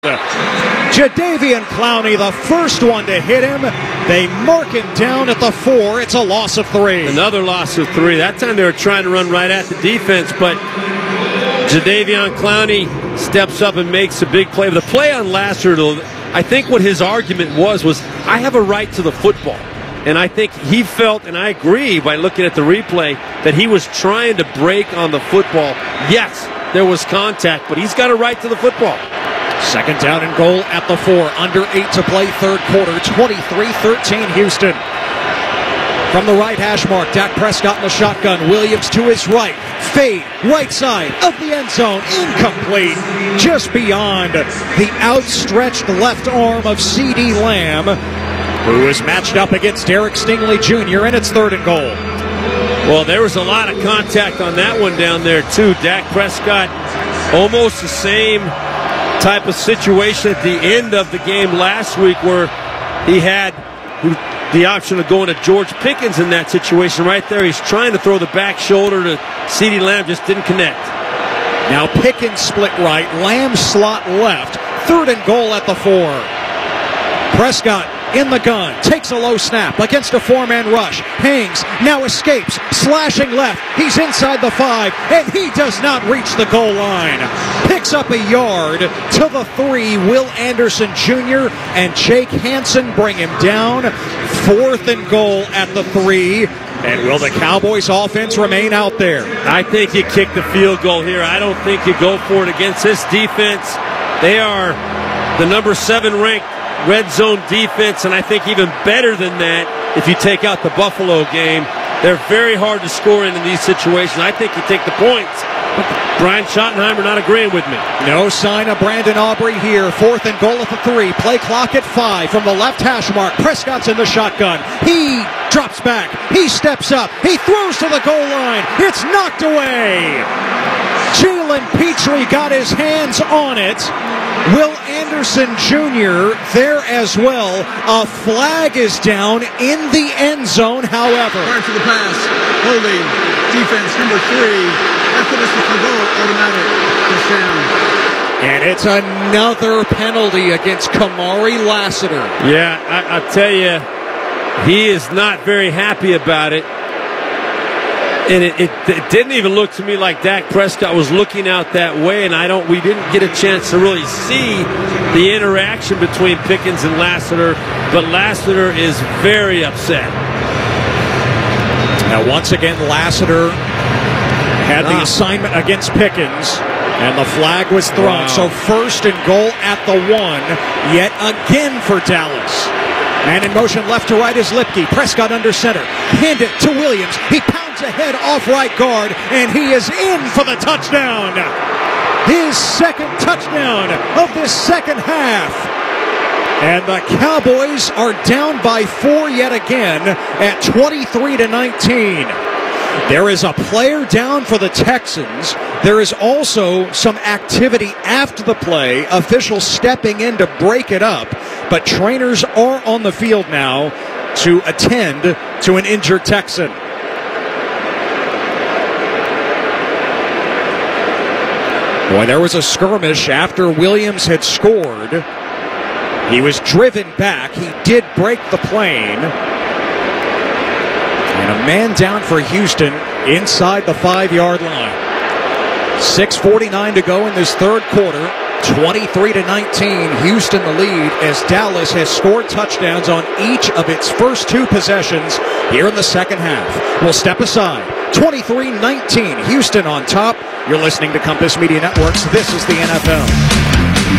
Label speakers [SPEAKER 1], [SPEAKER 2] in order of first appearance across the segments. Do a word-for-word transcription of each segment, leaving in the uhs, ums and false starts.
[SPEAKER 1] Jadeveon Clowney, the first one to hit him. They mark him down at the four. It's a loss of three.
[SPEAKER 2] Another loss of three. That time they were trying to run right at the defense, but Jadeveon Clowney steps up and makes a big play. The play on Lassiter, I think what his argument was, was I have a right to the football. And I think he felt, and I agree by looking at the replay, that he was trying to break on the football. Yes, there was contact, but he's got a right to the football.
[SPEAKER 1] Second down and goal at the four. Under eight to play, third quarter. twenty-three thirteen Houston. From the right hash mark, Dak Prescott in the shotgun. Williams to his right. Fade, right side of the end zone. Incomplete. Just beyond the outstretched left arm of CeeDee Lamb, who is matched up against Derek Stingley Junior, and it's third and goal.
[SPEAKER 2] Well, there was a lot of contact on that one down there, too. Dak Prescott, almost the same type of situation at the end of the game last week where he had the option of going to George Pickens in that situation right there. He's trying to throw the back shoulder to CeeDee Lamb, just didn't connect.
[SPEAKER 1] Now Pickens split right, Lamb slot left. Third and goal at the four. Prescott in the gun, takes a low snap against a four-man rush, hangs, now escapes, slashing left, he's inside the five, and he does not reach the goal line. Picks up a yard to the three. Will Anderson Junior and Jake Hansen bring him down. Fourth and goal at the three. And will the Cowboys offense remain out there?
[SPEAKER 2] I think you kick the field goal here. I don't think you go for it against this defense. They are the number seven ranked red zone defense, and I think even better than that if you take out the Buffalo game. They're very hard to score in in these situations. I think you take the points. Brian Schottenheimer not agreeing with me.
[SPEAKER 1] No sign of Brandon Aubrey here. Fourth and goal at the three. Play clock at five from the left hash mark. Prescott's in the shotgun. He drops back. He steps up. He throws to the goal line. It's knocked away. Jalen Petrie got his hands on it. Will Anderson Junior there as well. A flag is down in the end zone, however.
[SPEAKER 3] Prior to the pass, holding, defense number three. After this is the goal, automatic touchdown.
[SPEAKER 1] And it's another penalty against Kamari Lassiter.
[SPEAKER 2] Yeah, I, I'll tell you, he is not very happy about it. And it, it, it didn't even look to me like Dak Prescott was looking out that way, and I don't. We didn't get a chance to really see the interaction between Pickens and Lassiter, but Lassiter is very upset.
[SPEAKER 1] Now, once again, Lassiter had the ah. assignment against Pickens, and the flag was thrown.
[SPEAKER 2] Wow.
[SPEAKER 1] So first and goal at the one, yet again for Dallas. Man in motion left to right is Lipke. Prescott under center. Hand it to Williams. He pounds ahead off right guard, and he is in for the touchdown. His second touchdown of this second half. And the Cowboys are down by four yet again at twenty-three to nineteen. There is a player down for the Texans. There is also some activity after the play, officials stepping in to break it up, but trainers are on the field now to attend to an injured Texan. Boy, there was a skirmish after Williams had scored. He was driven back. He did break the plane. And a man down for Houston inside the five-yard line. six forty-nine to go in this third quarter. twenty-three to nineteen. Houston the lead as Dallas has scored touchdowns on each of its first two possessions here in the second half. We'll step aside. twenty-three nineteen. Houston on top. You're listening to Compass Media Networks. This is the N F L.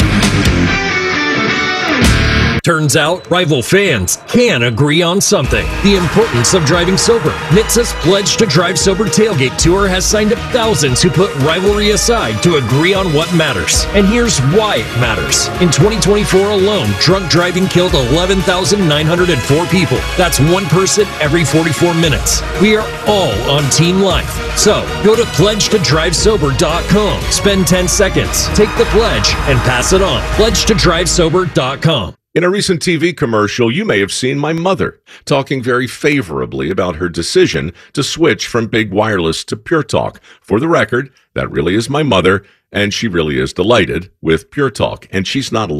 [SPEAKER 4] Turns out, rival fans can agree on something. The importance of driving sober. N H T S A's Pledge to Drive Sober Tailgate Tour has signed up thousands who put rivalry aside to agree on what matters. And here's why it matters. In twenty twenty-four alone, drunk driving killed eleven thousand nine hundred four people. That's one person every forty-four minutes. We are all on Team Life. So, go to pledge to drive sober dot com. Spend ten seconds, take the pledge, and pass it on. pledge to drive sober dot com.
[SPEAKER 5] In a recent T V commercial, you may have seen my mother talking very favorably about her decision to switch from Big Wireless to Pure Talk. For the record, that really is my mother, and she really is delighted with Pure Talk, and she's not alone.